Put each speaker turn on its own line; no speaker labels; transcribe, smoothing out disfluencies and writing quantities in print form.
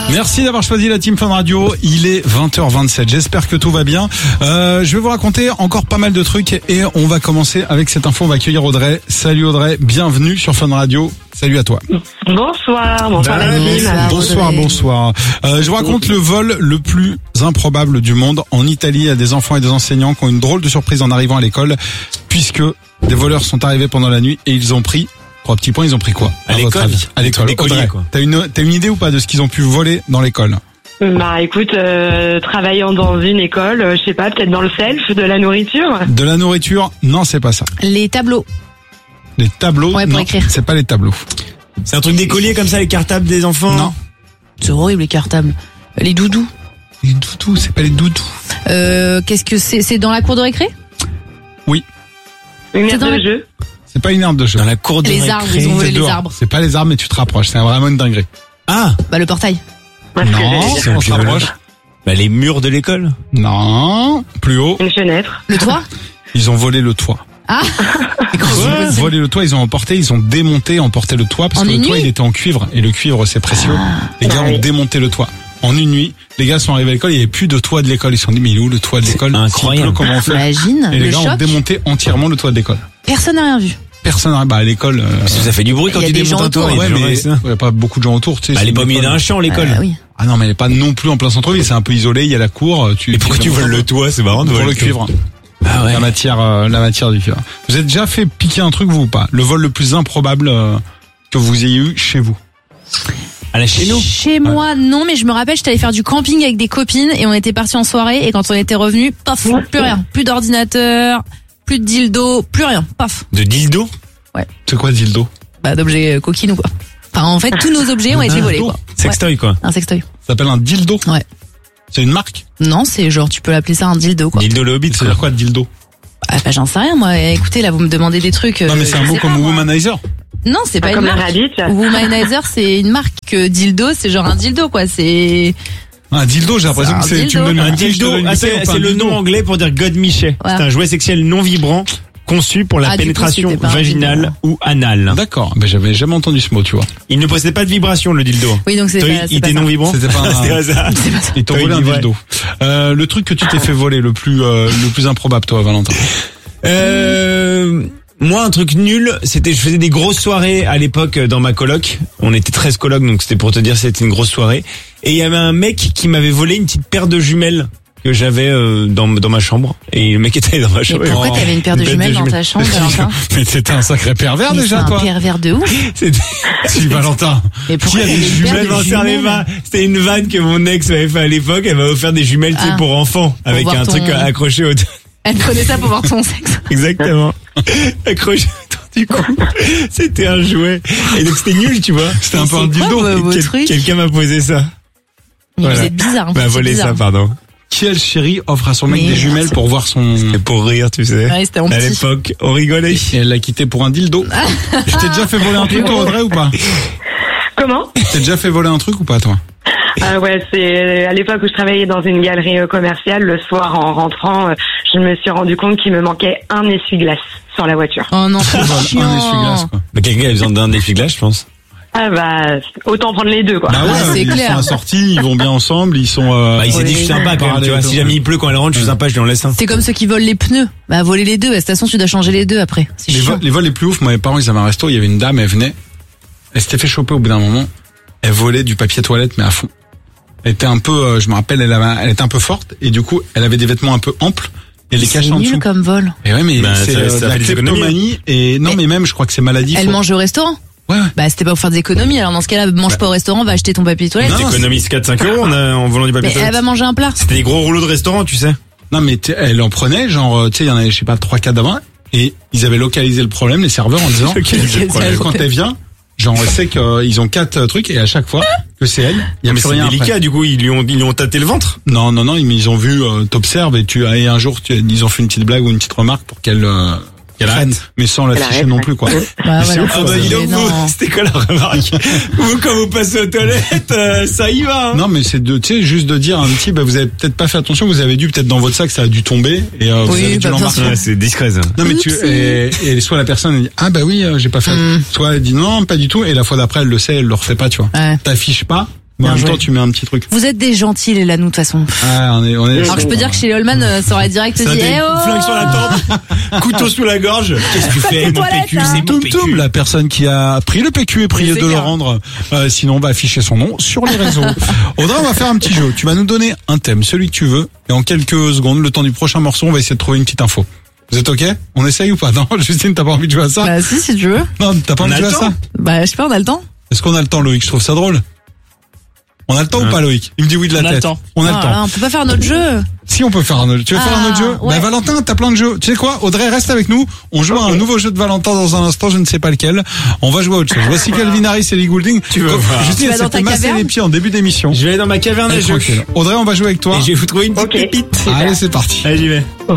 Merci d'avoir choisi la Team Fun Radio. Il est 20h27. J'espère que tout va bien. Je vais vous raconter encore pas mal de trucs et on va commencer avec cette info. On va accueillir Audrey. Salut Audrey, bienvenue sur Fun Radio. Salut à toi.
Bonsoir la team.
Bonsoir. Je vous raconte le vol le plus improbable du monde. En Italie, il y a des enfants et des enseignants qui ont une drôle de surprise en arrivant à l'école, puisque des voleurs sont arrivés pendant la nuit et ils ont pris 3 petits points. Ils ont pris quoi
à l'école?
À l'école. Audrey, quoi. T'as une idée ou pas de ce qu'ils ont pu voler dans l'école?
Bah écoute, travaillant dans une école, je sais pas, peut-être dans le self, de la nourriture.
De la nourriture? Non, c'est pas ça.
Les tableaux.
Les tableaux?
Ouais, pour
non,
écrire.
C'est pas les tableaux.
C'est un truc d'écolier comme ça, les cartables des enfants?
Non.
C'est horrible les cartables. Les doudous.
Les doudous, c'est pas les doudous.
Qu'est-ce que c'est? C'est dans la cour de récré?
Oui.
Une aire de jeu.
C'est pas une aire de jeu.
Dans la cour de récré.
Les arbres, ils ont volé les arbres.
C'est pas les arbres, mais tu te rapproches. C'est vraiment une dinguerie.
Ah!
Bah le portail.
Ouais,
Non,
C'est
on se rapproche.
Bah les murs de l'école?
Non, plus haut.
Une fenêtre.
Le toit?
Ils ont volé le toit.
Ah!
Ils ont volé le toit, ils ont démonté, emporté le toit parce
En
que le
une
toit
nuit
il était en cuivre et le cuivre c'est précieux. Les gars ont démonté le toit. En une nuit, les gars sont arrivés à l'école, il n'y avait plus de toit de l'école. Ils se sont dit mais il est où le toit de l'école?
Incroyable.
S'il pleut, comment on fait?
Imagine,
Et les
le
gars ont
choc.
démonté entièrement le toit de l'école.
Personne n'a rien vu.
Personne n'arrive à l'école.
Parce que ça fait du bruit quand
Il y a
tu
des
démontes
gens
un toit.
autour.
Il y a
Ouais,
des gens
mais
avec ça.
il y a pas beaucoup de gens autour. Tu sais,
Bah, elle est pas au milieu d'un champ, l'école.
Oui.
Ah non, mais elle est pas non plus en plein centre-ville. C'est un peu isolé. Il y a la cour.
Et pourquoi tu voles le toit? C'est marrant de
Pour
voler
le cuivre.
Ah ouais.
La matière du cuivre. Vous avez déjà fait piquer un truc vous ou pas? Le vol le plus improbable que vous ayez eu chez vous?
À la chez nous?
Chez moi, non, mais je me rappelle, j'étais allée faire du camping avec des copines et on était partis en soirée et quand on était revenus, paf, plus rien. Plus d'ordinateur, plus de dildo, plus rien, paf.
De dildo?
C'est quoi dildo?
Bah, d'objets coquines ou quoi. Enfin, en fait, tous nos objets ont été volés, quoi.
Sextoy, quoi.
Un sextoy.
Ça s'appelle un dildo?
Ouais.
C'est une marque?
Non, c'est genre, tu peux l'appeler ça un dildo, quoi.
Dildo le Hobbit,
C'est-à-dire quoi dildo?
Ah, bah, j'en sais rien, moi. Écoutez, là, vous me demandez des trucs.
Non mais c'est un
je
mot
sais
comme
pas, moi.
womanizer.
Non, c'est pas
Comme
une
la
marque.
Radit.
Womanizer, c'est une marque. Dildo, c'est genre un dildo, quoi. C'est...
Un dildo, j'ai l'impression que
C'est un
c'est tu me donnes
Un
une tige, je te
dildo,
donne une bouteille,
c'est
enfin,
le
dildo.
nom anglais pour dire godmichet.
Voilà.
C'est un jouet sexuel non vibrant conçu pour la
Ah, du coup,
pénétration
c'était pas un
vaginale
dildo.
ou anale.
D'accord, ben j'avais jamais entendu ce mot, tu vois.
Il ne possède pas de vibration, le dildo.
Oui, donc c'est
Toi,
pas,
il
c'est pas
était
ça.
non vibrant.
C'était pas un-
C'était ça.
Ils t'ont
Toi,
volé
il
un
dit vrai.
dildo. Le truc que tu t'es fait voler le plus improbable, toi, Valentin.
Moi, un truc nul, c'était, je faisais des grosses soirées à l'époque dans ma coloc. On était 13 colocs, donc c'était pour te dire, c'était une grosse soirée. Et il y avait un mec qui m'avait volé une petite paire de jumelles que j'avais dans ma chambre. Et le mec était dans ma
Mais
chambre.
pourquoi t'avais une paire de jumelles dans ta chambre, Valentin?
Mais c'était un sacré pervers
Mais
déjà,
c'est
toi.
un pervers de ouf.
C'était
Si, Valentin.
Mais pourquoi
Qui a
t'avais
des
une paire
jumelles
de
j'en servais
jumelles
pas. C'était une vanne que mon ex m'avait fait à l'époque. Elle m'a offert des jumelles, tu sais,
Ah.
pour enfants. Avec
voir
un
ton-
truc accroché au
Elle prenait ça pour voir ton sexe.
Exactement. Accroché autour du cou. C'était un jouet. Et donc c'était nul, tu vois.
C'était un peu
C'est
un
quoi,
dildo.
vos trucs
Quelqu'un m'a posé ça.
Mais
Voilà.
vous êtes bizarre.
M'a volé ça, pardon.
Quelle chérie offre à son mec
Mais
des jumelles pour voir son...
Et pour rire, tu sais.
Ouais, c'était en
À
petit.
l'époque, on rigolait.
Et elle l'a quitté pour un dildo. Je t'ai déjà fait voler un truc, toi, Audrey, ou pas?
Comment?
T'as déjà fait voler un truc ou pas, toi?
Ah ouais, c'est à l'époque où je travaillais dans une galerie commerciale. Le soir, en rentrant, je me suis rendu compte qu'il me manquait un essuie-glace sur la voiture.
Oh non, c'est
Un essuie-glace,
chiant.
quoi.
Mais quelqu'un a besoin d'un essuie-glace, je pense.
Ah bah, autant prendre les deux, quoi.
Bah ouais,
c'est
ils
clair.
sont assortis, ils vont bien ensemble, ils sont...
Bah, il s'est dit, je suis sympa quand même, tu vois. Si jamais il pleut quand elle rentre, je suis sympa, je lui en laisse un.
C'est comme ceux qui volent les pneus. Bah, voler les deux. De toute façon, tu dois changer les deux après. C'est
Les,
chiant.
les vols les plus ouf, moi, mes parents, ils avaient un resto, il y avait une dame, elle venait, elle s'était fait choper au bout d'un moment, elle volait du papier toilette, mais à fond. Elle était un peu, je me rappelle, elle était un peu forte, et du coup, elle avait des vêtements un peu amples, et elle les cachait
C'est
en dessous.
nul comme vol.
Et ouais, mais
Bah,
c'est
ça
de la
fait des économies,
kleptomanie, et non, mais même, je crois que c'est maladif.
Elle mange au restaurant.
Ouais, ouais.
Bah, c'était pas pour faire des économies. Alors, dans ce cas-là, mange pas au restaurant, va acheter ton papier toilette.
Non,
T'économises 4-5 euros en volant du papier
Mais elle
toilette.
va manger un plat.
C'était des gros rouleaux de restaurant, tu sais.
Non, mais elle en prenait, genre, tu sais, il y en avait, je sais pas, 3-4 d'avant, et ils avaient localisé le problème, les serveurs, en disant,
Localisé le problème.
quand elle vient, genre, elle sait qu'ils ont 4 trucs, et à chaque fois que c'est elle, il y a
Mais
plus
c'est
rien après.
délicat, du coup, ils lui ont tâté le ventre.
Non, mais ils ont vu, t'observes et un jour, ils ont fait une petite blague ou une petite remarque pour qu'elle prenne, mais sans l'afficher
arrête,
non
ouais.
plus, quoi.
Bah,
c'est
voilà.
ouf,
Ah bah, dis donc,
Mais non.
vous, c'était quoi la remarque? Vous, quand vous passez aux toilettes, ça y va, hein.
Non, mais c'est tu sais, juste de dire à un petit, bah, vous avez peut-être pas fait attention, vous avez dû, peut-être dans votre sac, ça a dû tomber, et vous
Oui,
avez dû
bah,
le
bien
remarquer.
sûr.
Ouais, c'est discret, ça.
Non, mais
Oupsie.
et soit la personne, elle dit, ah, bah oui, j'ai pas fait. Soit elle dit non, pas du tout, et la fois d'après, elle le sait, elle le refait pas, tu vois.
Ouais.
T'affiches pas, Mais en
Bien
même temps,
joué.
tu mets un petit truc.
Vous êtes des gentils, les Lanous, de toute façon.
Ah, on est.
Alors que je peux dire que chez les Holman, ça aurait direct dit,
Ça
eh oh!
flingue sur la tempe, couteau sous la gorge. Qu'est-ce que tu fais, mon
toilettes,
PQ?
hein.
C'est mon
Toum
PQ.
Toum, la personne qui a pris le PQ est priée
C'est
de le
clair.
rendre. Sinon, va afficher son nom sur les réseaux. Audrey, on va faire un petit jeu. Tu vas nous donner un thème, celui que tu veux, et en quelques secondes, le temps du prochain morceau, on va essayer de trouver une petite info. Vous êtes ok? On essaye ou pas? Non, Justine, t'as pas envie de jouer à ça?
Bah si tu veux.
Non, t'as pas
On
envie
a
de jouer
le
à ça?
temps
Bah je sais pas, on a le temps.
Est-ce qu'on a le temps, Loïc? Je trouve ça drôle. On a le temps ou pas, Loïc? Il me dit oui de la
On a le
tête.
temps.
On a le
Ah,
temps.
là, on peut pas faire notre jeu.
Si on peut faire un autre. Tu veux faire un autre jeu?
ouais.
Bah Valentin, t'as plein de jeux. Tu sais quoi? Audrey, reste avec nous. On joue à un nouveau jeu de Valentin dans un instant, je ne sais pas lequel. On va jouer à autre chose. Voici Calvin Harris et Ellie Goulding.
Tu vas voir.
Justine,
Tu vas
elle
dans
s'est
ta
fait masser
caverne
les pieds en début d'émission.
Je vais aller dans ma caverne à
Elle est
jeux.
tranquille. Audrey, on va jouer avec toi.
Et je vais vous trouver une petite
Ok.
pépite.
Allez, c'est parti.
Allez, j'y vais.